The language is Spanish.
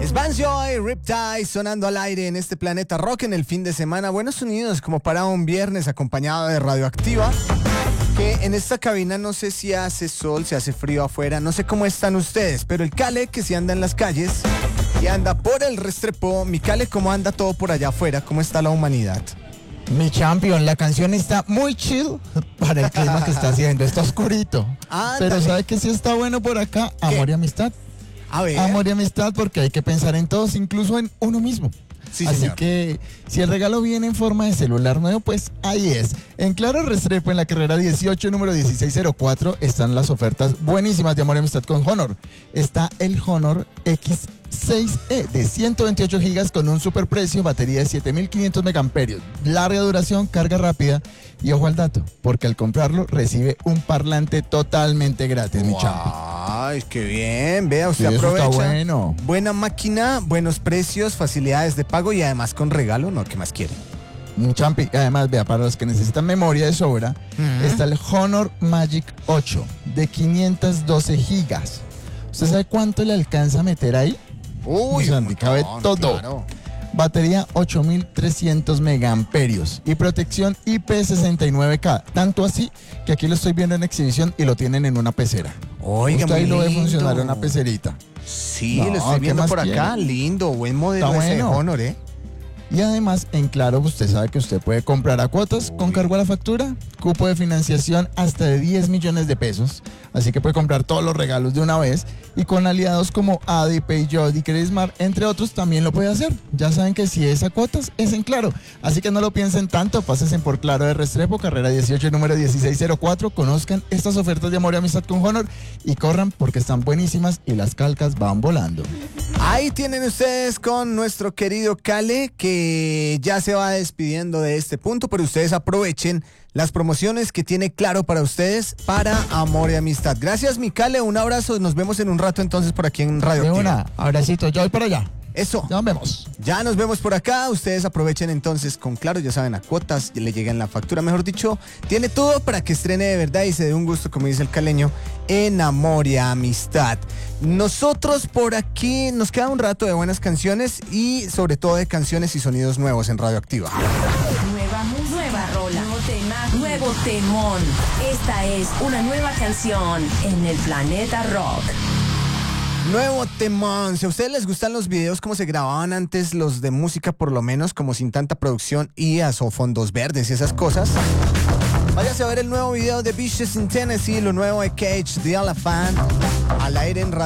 Banjoy, Riptide sonando al aire en este planeta rock en el fin de semana. Buenos sonidos como para un viernes acompañado de Radioactiva. Que en esta cabina no sé si hace sol, si hace frío afuera, no sé cómo están ustedes, pero el Cale que si anda en las calles y anda por el Restrepo. Mi Cale, ¿cómo anda todo por allá afuera? ¿Cómo está la humanidad? Mi champion, la canción está muy chill para el clima que está haciendo. Está oscurito. Pero ¿sabe qué sí está bueno por acá? ¿Qué? Amor y amistad. A ver. Amor y amistad, porque hay que pensar en todos, incluso en uno mismo. Sí, así señor. que si el regalo viene en forma de celular nuevo, pues ahí es. En Claro Restrepo, en la carrera 18, número 1604, están las ofertas buenísimas de Amor y amistad con Honor. Está el Honor X6E de 128 gigas con un superprecio, batería de 7500 megamperios, larga duración, carga rápida. Y ojo al dato, porque al comprarlo recibe un parlante totalmente gratis, mi champi. Ay, qué bien. Vea, usted Sí, eso aprovecha. está bueno. Buena máquina, buenos precios, facilidades de pago y además con regalo. No, ¿qué más quiere? Un champi, además, vea, para los que necesitan memoria de sobra, está el Honor Magic 8 de 512 gigas. ¿Usted sabe cuánto le alcanza a meter ahí? Uy, Sandy, cabe todo. Claro. Batería 8300 megamperios y protección IP69K. Tanto así que aquí lo estoy viendo en exhibición y lo tienen en una pecera. Oiga, Usted ahí muy lo ve lindo. funcionar en una pecerita. Sí, No, lo estoy ¿qué viendo más por acá. quiere? Lindo, buen modelo Está ese de bueno. Honor, ¿eh? Y además, en Claro, usted sabe que usted puede comprar a cuotas con cargo a la factura, cupo de financiación hasta de 10 millones de pesos. Así que puede comprar todos los regalos de una vez. Y con aliados como Adi, Payot y Credismart, entre otros, también lo puede hacer. Ya saben que si es a cuotas, es en Claro. Así que no lo piensen tanto, pásense por Claro de Restrepo, carrera 18, número 1604. Conozcan estas ofertas de Amor y amistad con Honor y corran porque están buenísimas y las calcas van volando. Ahí tienen ustedes con nuestro querido Cale, que ya se va despidiendo de este punto, pero ustedes aprovechen las promociones que tiene Claro para ustedes para Amor y Amistad. Gracias, mi Cale, un abrazo, nos vemos en un rato entonces por aquí en Radio De Activa. una, abracito, yo voy para allá. Eso. Ya nos vemos. Ya nos vemos por acá. Ustedes aprovechen entonces con Claro, ya saben, a cuotas, le llegan la factura, mejor dicho, tiene todo para que estrene de verdad y se dé un gusto, como dice el caleño, en Amor y Amistad. Nosotros por aquí nos queda un rato de buenas canciones y sobre todo de canciones y sonidos nuevos en Radioactiva. Nueva rola, nuevo tema, nuevo temón. Esta es una nueva canción en el planeta rock. Nuevo temón. Si a ustedes les gustan los videos como se grababan antes, los de música por lo menos, como sin tanta producción IAS o fondos verdes y esas cosas, váyase a ver el nuevo video de Vicious in Tennessee, lo nuevo de Cage the Elephant, al aire en